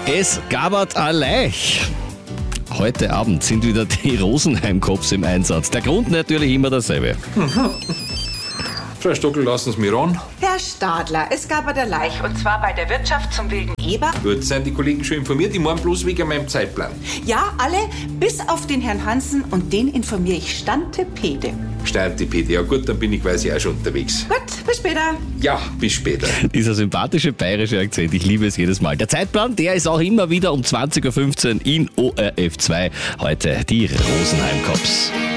Es gabert alleich. Heute Abend sind wieder die Rosenheim-Cops im Einsatz. Der Grund natürlich immer derselbe. Frau Stockel, lassen Sie mich ran. Herr Stadler, es gab der Leich, und zwar bei der Wirtschaft zum Wilden Eber. Gut, sind die Kollegen schon informiert? Ich meine bloß wegen meinem Zeitplan. Ja, alle, bis auf den Herrn Hansen, und den informiere ich Stantepede. Stantepede, ja gut, dann bin ich quasi auch schon unterwegs. Gut, bis später. Ja, bis später. Dieser sympathische bayerische Akzent, ich liebe es jedes Mal. Der Zeitplan, der ist auch immer wieder um 20.15 Uhr in ORF 2. Heute die Rosenheim-Cops.